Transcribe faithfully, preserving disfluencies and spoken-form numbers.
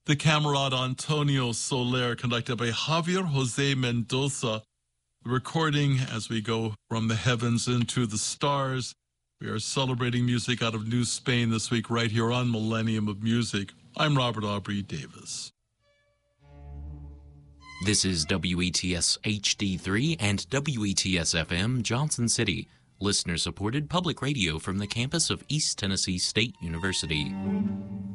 The Camerata Antonio Soler, conducted by Javier Jose Mendoza. The recording as we go from the heavens into the stars. We are celebrating music out of New Spain this week right here on Millennium of Music. I'm Robert Aubrey Davis. This is W E T S H D three and W E T S F M Johnson City, listener-supported public radio from the campus of East Tennessee State University.